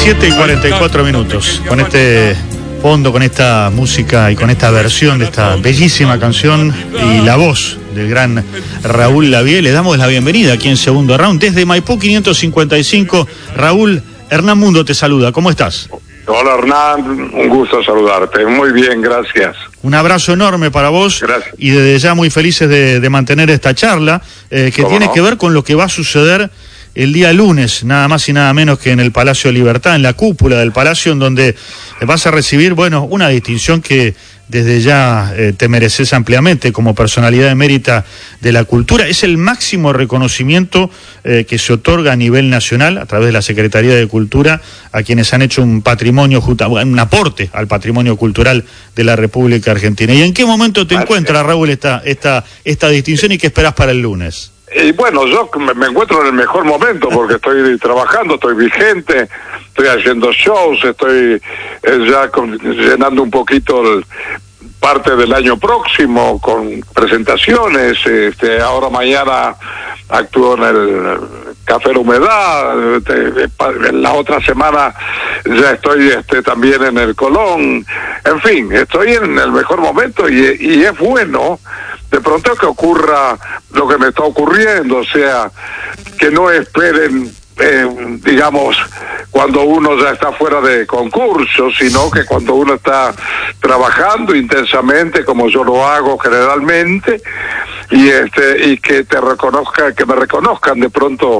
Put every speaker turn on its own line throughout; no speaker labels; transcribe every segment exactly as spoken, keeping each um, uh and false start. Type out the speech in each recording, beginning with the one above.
siete y cuarenta y cuatro minutos. Con este fondo, con esta música y con esta versión de esta bellísima canción y la voz del gran Raúl Lavie, le damos la bienvenida aquí en Segundo Round desde Maipú quinientos cincuenta y cinco. Raúl, Hernán Mundo te saluda, ¿cómo estás?
Hola Hernán, un gusto saludarte. Muy bien, gracias.
Un abrazo enorme para vos.
Gracias.
Y desde ya muy felices de, de mantener esta charla eh, que tiene
no?
que ver con lo que va a suceder el día lunes, nada más y nada menos que en el Palacio de Libertad, en la cúpula del Palacio, en donde vas a recibir, bueno, una distinción que desde ya eh, te mereces ampliamente como personalidad emérita de la cultura. Es el máximo reconocimiento eh, que se otorga a nivel nacional a través de la Secretaría de Cultura a quienes han hecho un patrimonio, un aporte al patrimonio cultural de la República Argentina. ¿Y en qué momento te
Así
encuentras, Raúl, esta, esta, esta distinción y qué esperás para el lunes?
Y bueno, yo me encuentro en el mejor momento porque estoy trabajando, estoy vigente, estoy haciendo shows, estoy eh, ya con, llenando un poquito el, parte del año próximo con presentaciones. Este, ahora mañana actúo en el Café La Humedad, este, la otra semana ya estoy este, también en el Colón. En fin, estoy en el mejor momento y, y es bueno de pronto que ocurra lo que me está ocurriendo, o sea, que no esperen, eh, digamos, cuando uno ya está fuera de concurso, sino que cuando uno está trabajando intensamente, como yo lo hago generalmente, y este y que te reconozca, que me reconozcan de pronto,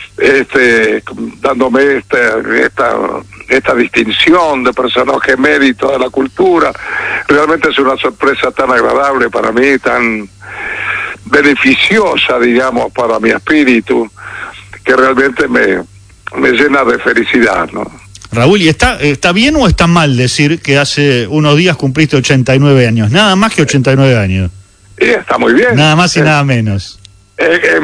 este, dándome esta esta esta distinción de personaje emérito de la cultura. Realmente es una sorpresa tan agradable para mí, tan beneficiosa, digamos, para mi espíritu, que realmente me, me llena de felicidad, ¿no?
Raúl, ¿y está, está bien o está mal decir que hace unos días cumpliste ochenta y nueve años? Nada más que ochenta y nueve años.
Y está muy bien.
Nada más y
eh,
nada menos.
Eh, eh,